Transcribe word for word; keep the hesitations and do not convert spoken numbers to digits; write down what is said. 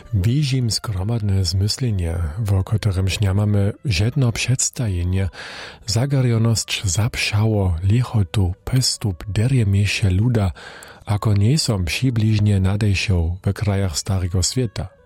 Widzim skromadne zmyslenie, w którymś nie mamy żadno przedstawienie, zagarjoność zapszało lichotu pestup derjemieše luda, ako nie są przybliżnie nadejszą w krajach Starego Świata.